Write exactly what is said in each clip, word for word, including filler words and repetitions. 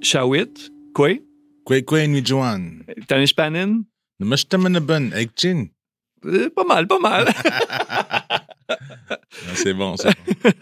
Shawit, quoi? Quoi, quoi, nuit Joanne? T'as un espanin? Mais je t'aime une bonne, avec Chin. Euh, pas mal, pas mal. Non, c'est bon, c'est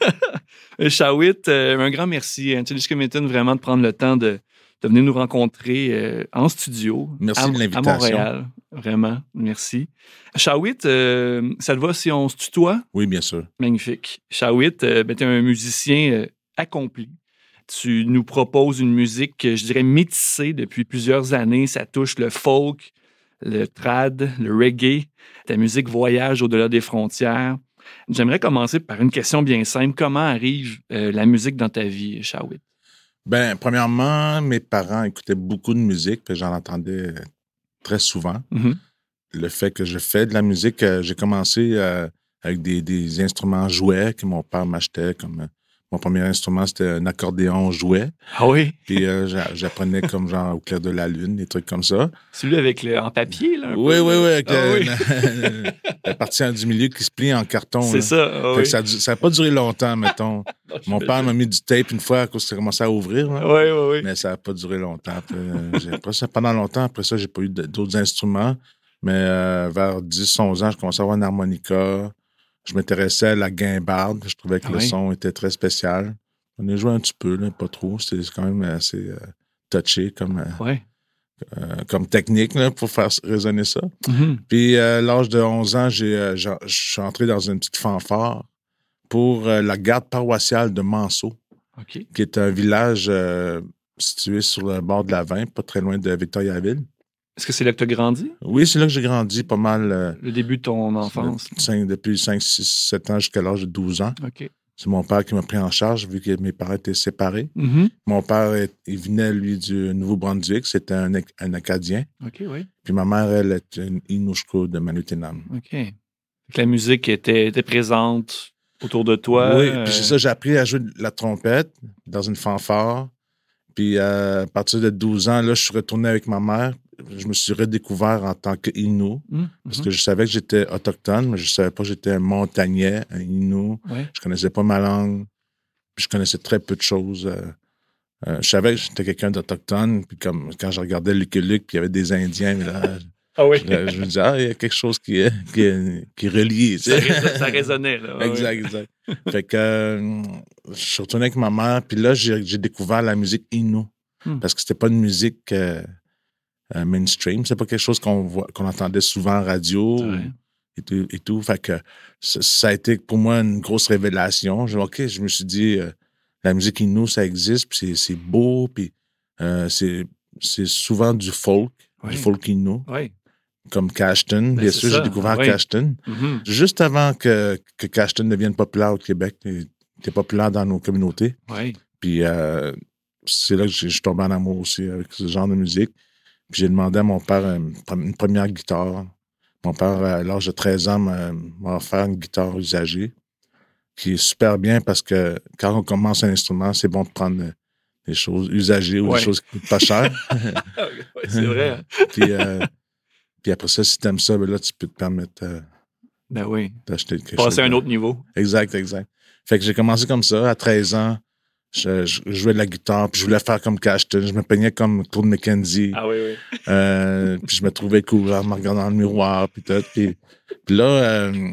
bon. Shawit, euh, un grand merci, Anthony Scomington, vraiment de prendre le temps de, de venir nous rencontrer euh, en studio. Merci à, de l'invitation. À Montréal, vraiment, merci. Shawit, euh, ça te va si on se tutoie? Oui, bien sûr. Magnifique. Shawit, euh, ben, t'es un musicien euh, accompli. Tu nous proposes une musique, je dirais, métissée depuis plusieurs années. Ça touche le folk, le trad, le reggae. Ta musique voyage au-delà des frontières. J'aimerais commencer par une question bien simple. Comment arrive euh, la musique dans ta vie, Shawit? Ben, premièrement, mes parents écoutaient beaucoup de musique, puis j'en entendais très souvent. Mm-hmm. Le fait que je fais de la musique, euh, j'ai commencé euh, avec des, des instruments jouets que mon père m'achetait, comme... Euh, mon premier instrument, c'était un accordéon jouet. Ah oui? Puis euh, j'apprenais comme genre au clair de la lune, des trucs comme ça. Celui avec le en papier, là? Un oui, peu, oui, oui, avec ah, le, oui. La, la partie du milieu qui se plie en carton. C'est là. ça, ah, oui. Ça n'a pas duré longtemps, mettons. Non, mon père m'a mis du tape une fois à cause que ça commençait à ouvrir. Là. Oui, oui, oui. Mais ça n'a pas duré longtemps. Après, euh, après ça, pendant longtemps, après ça, j'ai pas eu d'autres instruments. Mais euh, vers dix onze ans, je commençais à avoir une harmonica. Je m'intéressais à la guimbarde. Je trouvais que ah, le oui. son était très spécial. On a joué un petit peu, là, pas trop. C'est quand même assez euh, touché comme, euh, ouais. euh, comme technique là, pour faire résonner ça. Mm-hmm. Puis, à euh, l'âge de onze ans, j'ai, euh, je suis entré dans une petite fanfare pour euh, la garde paroissiale de Manceau, okay. qui est un village euh, situé sur le bord de la Vin, pas très loin de Victoriaville. Est-ce que c'est là que tu as grandi? Oui, c'est là que j'ai grandi pas mal. Euh, le début de ton enfance? cinq, depuis cinq, six, sept ans jusqu'à l'âge de douze ans. OK. C'est mon père qui m'a pris en charge vu que mes parents étaient séparés. Mm-hmm. Mon père, il venait, lui, du Nouveau-Brunswick. C'était un, un Acadien. OK, oui. Puis ma mère, elle, était une Innushko de Manutenam. OK. La musique était, était présente autour de toi. Oui, euh... puis c'est ça, j'ai appris à jouer de la trompette dans une fanfare. Puis euh, à partir de douze ans, là, je suis retourné avec ma mère. Je me suis redécouvert en tant qu'Innu, mm-hmm. parce que je savais que j'étais autochtone, mais je savais pas que j'étais un montagnais, un Innu. Ouais. Je connaissais pas ma langue, puis je connaissais très peu de choses. Euh, euh, je savais que j'étais quelqu'un d'autochtone, puis comme quand je regardais Lucky Luke, puis il y avait des Indiens, mais là, ah oui. je, je me disais, ah, il y a quelque chose qui est, qui est, qui est relié. Tu sais. ça, ça résonnait, là. Ah, exact, oui. exact. Fait que euh, je suis retourné avec ma mère, puis là, j'ai, j'ai découvert la musique Innu, hmm. parce que c'était pas une musique... Euh, Euh, mainstream. C'est pas quelque chose qu'on voit, qu'on entendait souvent en radio ouais. et, tout, et tout. Fait que ça, ça a été pour moi une grosse révélation. Je, OK, je me suis dit, euh, la musique Innu, ça existe, puis c'est, c'est beau, puis euh, c'est, c'est souvent du folk, oui. du folk Innu. Oui. Comme Cashton. Ben, Bien sûr, ça. J'ai découvert oui. Cashton. Mm-hmm. Juste avant que, que Cashton devienne populaire au Québec, il était populaire dans nos communautés. Oui. Puis euh, c'est là que je suis tombé en amour aussi avec ce genre de musique. Puis j'ai demandé à mon père une, une première guitare. Mon père, à l'âge de treize ans, m'a, m'a offert une guitare usagée, qui est super bien parce que quand on commence un instrument, c'est bon de prendre des choses usagées ou ouais. des choses qui coûtent pas cher. ouais, c'est vrai. Hein? puis, euh, puis après ça, si tu aimes ça, ben là, tu peux te permettre euh, ben oui. d'acheter quelque Passer chose. Passer à un autre niveau. Exact, exact. Fait que j'ai commencé comme ça, à treize ans. Je, je jouais de la guitare, puis je voulais faire comme Cashton. Je me peignais comme Claude McKenzie. Ah oui, oui. Euh, puis je me trouvais cool en me regardant dans le miroir, puis tout. Puis, puis là, euh,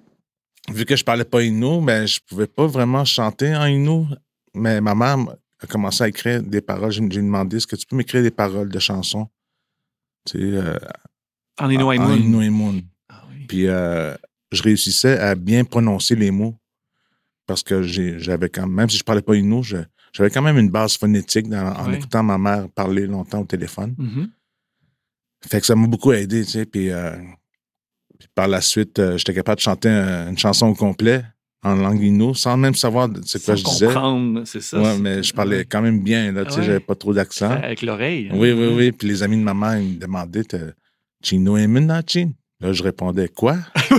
vu que je parlais pas Innu, ben, je pouvais pas vraiment chanter en Innu. Mais ma mère a commencé à écrire des paroles. J'ai, j'ai demandé, est-ce que tu peux m'écrire des paroles de chansons? Tu sais, euh, en Innu et Moon. En Innu et Moon. Ah oui. Puis euh, je réussissais à bien prononcer les mots. Parce que j'ai, j'avais quand même, même si je parlais pas Innu, je, j'avais quand même une base phonétique dans, en ouais. écoutant ma mère parler longtemps au téléphone. Mm-hmm. Fait que ça m'a beaucoup aidé, tu sais. Puis, euh, puis par la suite, euh, j'étais capable de chanter un, une chanson au complet en langue Innu, sans même savoir c'est quoi je disais. Sans comprendre, c'est ça. Ouais, c'est... mais je parlais quand même bien, là, tu sais, ouais. J'avais pas trop d'accent. Avec l'oreille. Oui, oui, oui. Puis les amis de ma mère, ils me demandaient, Chino Emin, na Chin? Là, je répondais, quoi?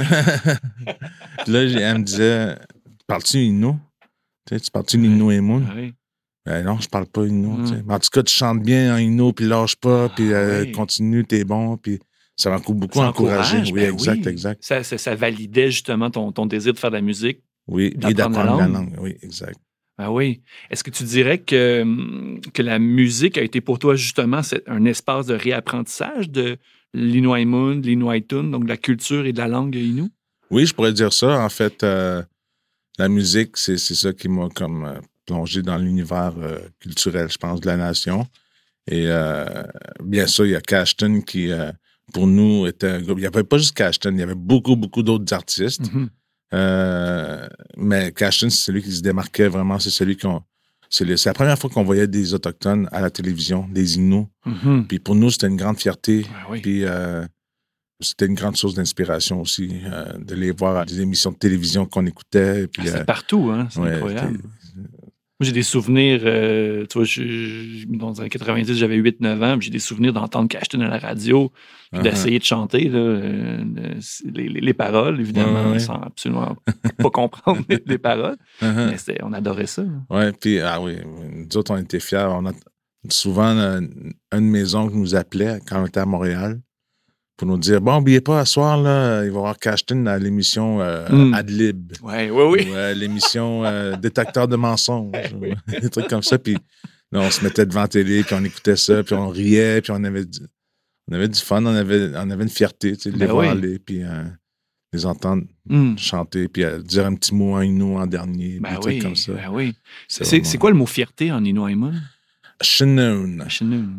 Puis là, elle me disait, parles-tu Innu? Tu sais, tu parles-tu l'Innu et Moon? Oui. Ben non, je parle pas Innu. Mm. Mais en tout cas, tu chantes bien en Innu, puis lâche pas, ah, puis euh, oui. continue, t'es bon, puis ça m'a beaucoup ça encouragé. Encourage, oui, ben exact, oui. exact. Ça, ça, ça validait justement ton, ton désir de faire de la musique. Oui, d'apprendre et d'apprendre la langue. la langue. Oui, exact. Ben oui. Est-ce que tu dirais que, que la musique a été pour toi justement un espace de réapprentissage de l'Inuaimun, de l'Inuitun, donc de la culture et de la langue Innu? Oui, je pourrais dire ça. En fait, euh, la musique, c'est, c'est ça qui m'a comme euh, plongé dans l'univers euh, culturel, je pense, de la nation. Et euh, bien sûr, il y a Cashton qui, euh, pour nous, était un groupe. Il n'y avait pas juste Cashton, il y avait beaucoup, beaucoup d'autres artistes. Mm-hmm. Euh, mais Cashton, c'est celui qui se démarquait vraiment. C'est celui qu'on. C'est, le, c'est la première fois qu'on voyait des Autochtones à la télévision, des Inuits. Mm-hmm. Puis pour nous, c'était une grande fierté. Ah oui. Puis euh, c'était une grande source d'inspiration aussi, euh, de les voir à des émissions de télévision qu'on écoutait. Puis, ah, c'est euh, partout, hein? C'est ouais, incroyable. Moi, j'ai des souvenirs, euh, tu vois, je, je, dans les années quatre-vingt-dix, j'avais huit neuf ans, puis j'ai des souvenirs d'entendre Cashton à la radio, puis uh-huh. d'essayer de chanter là, euh, les, les, les paroles, évidemment, ouais, ouais. sans absolument pas comprendre les, les paroles. Uh-huh. Mais c'était, on adorait ça. Oui, puis, ah oui, nous autres, on était fiers. On a, souvent, un, un de mes oncles nous appelait quand on était à Montréal pour nous dire, bon, n'oubliez pas, à soir, là, il va y avoir Cashton à l'émission euh, mm. Adlib. Oui, oui, oui. Ou euh, l'émission euh, Détecteur de mensonges. Des trucs comme ça. Puis là, on se mettait devant la télé, puis on écoutait ça, puis on riait, puis on avait du, on avait du fun, on avait, on avait une fierté, tu sais, de les ben voir oui. aller, puis euh, les entendre mm. chanter, puis euh, dire un petit mot en Innu en dernier, ben des oui, trucs comme ça. Ben oui. C'est, c'est, c'est quoi le mot fierté en Inuaimun? Chinun. Chinun.